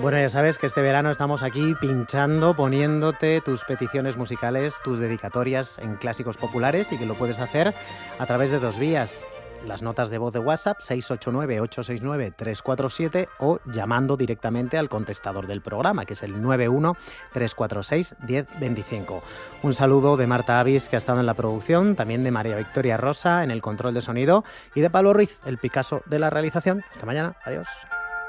Bueno, ya sabes que este verano estamos aquí pinchando, poniéndote tus peticiones musicales, tus dedicatorias en clásicos populares y que lo puedes hacer a través de dos vías. Las notas de voz de WhatsApp 689-869-347 o llamando directamente al contestador del programa, que es el 91-346-1025. Un saludo de Marta Avis, que ha estado en la producción, también de María Victoria Rosa en el control de sonido y de Pablo Ruiz, el Picasso de la realización. Hasta mañana. Adiós.